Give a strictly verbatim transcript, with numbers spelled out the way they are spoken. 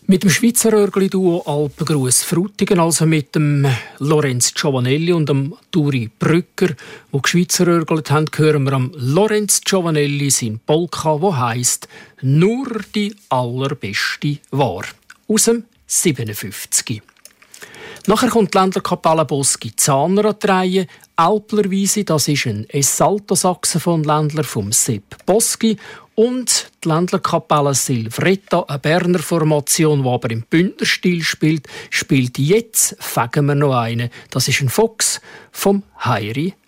Mit dem Schweizer Rörgli-Duo Alpengruss Frutigen, also mit dem Lorenz Giovanelli und dem Turi Brücker, die die Schweizer Rörgli haben, hören wir am Lorenz Giovanelli sein Polka, wo heisst «Nur die allerbeste war» aus dem siebenundfünfzig. Nachher kommt die Ländlerkapelle Boschi Zahner an die Reihe. Alplerweise, das ist ein Es-Alto-Saxophon-Ländler vom Sepp Boschi. Und die Ländlerkapelle Silvretta, eine Berner Formation, die aber im Bündnerstil spielt, spielt jetzt, fegen wir noch einen. Das ist ein Fox vom Heiri